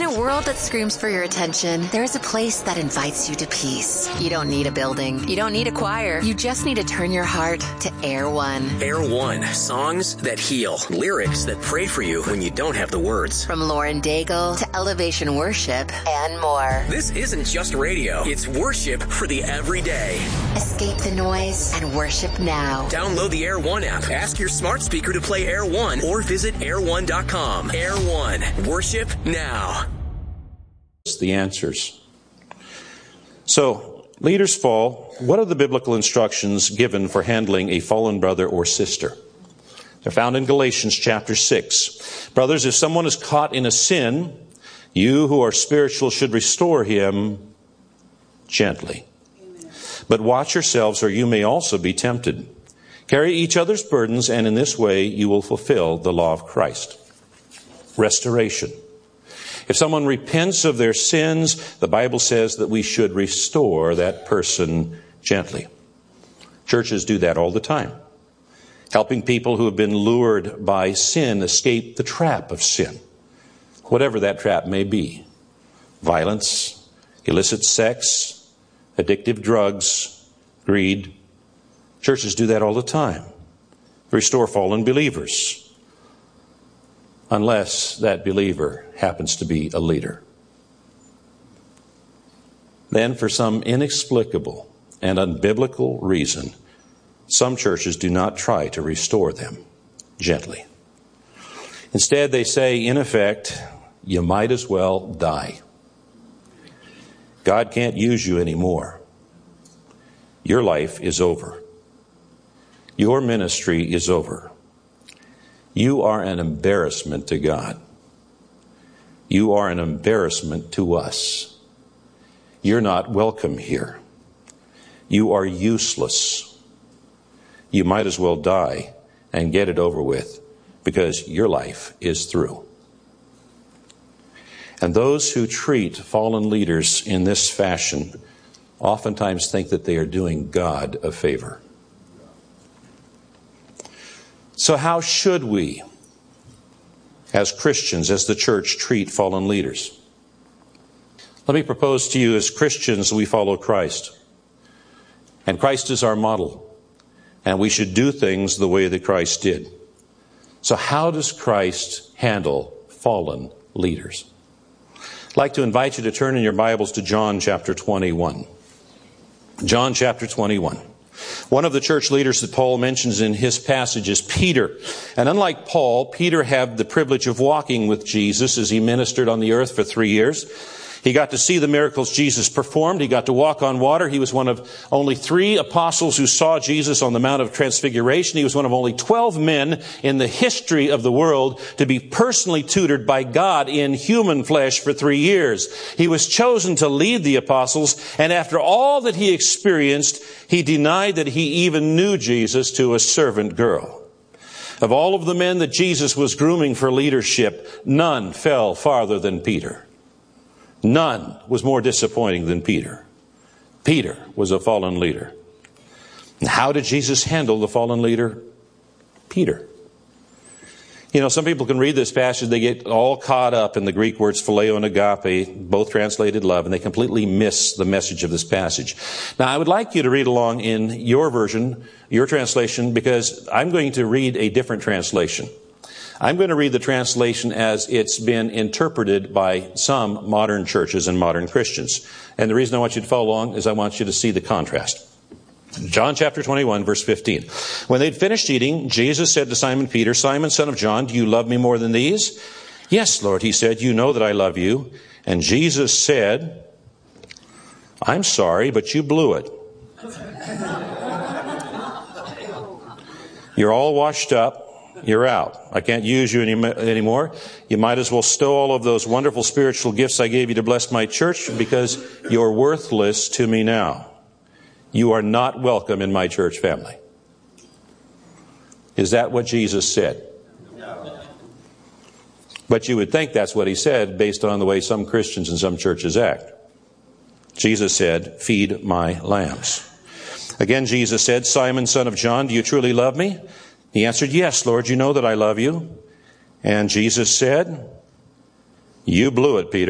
a world that screams for your attention, there is a place that invites you to peace. You don't need a building. You don't need a choir. You just need to turn your heart to Air One. Air One. Songs that heal. Lyrics that pray for you when you don't have the words. From Lauren Daigle to Elevation Worship and more. This isn't just radio. It's worship for the everyday. Escape the noise and worship now. Download the Air One app. Ask your smart speaker to play Air One or visit air1.com. Air One. Worship now. The answers. So, leaders fall. What are the biblical instructions given for handling a fallen brother or sister? They're found in Galatians chapter 6. Brothers, if someone is caught in a sin, you who are spiritual should restore him gently. Amen. But watch yourselves, or you may also be tempted. Carry each other's burdens, and in this way you will fulfill the law of Christ. Restoration. If someone repents of their sins, the Bible says that we should restore that person gently. Churches do that all the time, helping people who have been lured by sin escape the trap of sin, whatever that trap may be. Violence, illicit sex, addictive drugs, greed. Churches do that all the time. Restore fallen believers, unless that believer happens to be a leader. Then, for some inexplicable and unbiblical reason, some churches do not try to restore them gently. Instead, they say, in effect, you might as well die. God can't use you anymore. Your life is over. Your ministry is over. You are an embarrassment to God. You are an embarrassment to us. You're not welcome here. You are useless. You might as well die and get it over with, because your life is through. And those who treat fallen leaders in this fashion oftentimes think that they are doing God a favor. So how should we, as Christians, as the church, treat fallen leaders? Let me propose to you, as Christians, we follow Christ. And Christ is our model. And we should do things the way that Christ did. So how does Christ handle fallen leaders? I'd like to invite you to turn in your Bibles to John chapter 21. John chapter 21. One of the church leaders that Paul mentions in his passage is Peter. And unlike Paul, Peter had the privilege of walking with Jesus as he ministered on the earth for 3 years. He got to see the miracles Jesus performed. He got to walk on water. He was one of only 3 apostles who saw Jesus on the Mount of Transfiguration. He was one of only 12 men in the history of the world to be personally tutored by God in human flesh for 3 years. He was chosen to lead the apostles, and after all that he experienced, he denied that he even knew Jesus to a servant girl. Of all of the men that Jesus was grooming for leadership, none fell farther than Peter. None was more disappointing than Peter. Peter was a fallen leader. And how did Jesus handle the fallen leader? Peter. You know, some people can read this passage, they get all caught up in the Greek words phileo and agape, both translated love, and they completely miss the message of this passage. Now, I would like you to read along in your version, your translation, because I'm going to read a different translation. I'm going to read the translation as it's been interpreted by some modern churches and modern Christians. And the reason I want you to follow along is I want you to see the contrast. John chapter 21, verse 15. When they'd finished eating, Jesus said to Simon Peter, "Simon, son of John, do you love me more than these?" "Yes, Lord," he said, "you know that I love you." And Jesus said, "I'm sorry, but you blew it. You're all washed up. You're out. I can't use you anymore. You might as well stow all of those wonderful spiritual gifts I gave you to bless my church, because you're worthless to me now. You are not welcome in my church family." Is that what Jesus said? No. But you would think that's what he said based on the way some Christians and some churches act. Jesus said, "Feed my lambs." Again, Jesus said, "Simon, son of John, do you truly love me?" He answered, "Yes, Lord, you know that I love you." And Jesus said, "You blew it, Peter.